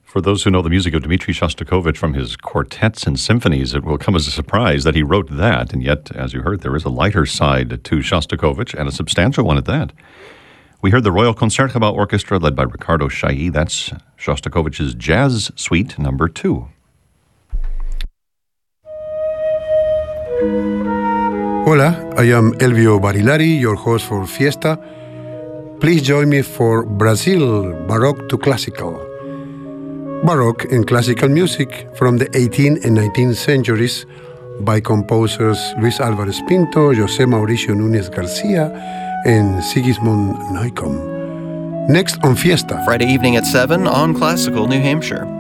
For those who know the music of Dmitri Shostakovich from his quartets and symphonies, it will come as a surprise that he wrote that. And yet, as you heard, there is a lighter side to Shostakovich, and a substantial one at that. We heard the Royal Concertgebouw Orchestra led by Ricardo Chailly. That's Shostakovich's Jazz Suite No. 2. Hola, I am Elvio Barilari, your host for Fiesta. Please join me for Brazil, Baroque to Classical. Baroque and classical music from the 18th and 19th centuries by composers Luis Álvarez Pinto, José Mauricio Núñez Garcia, and Sigismund Neukomm. Next on Fiesta. Friday evening at 7 on Classical New Hampshire.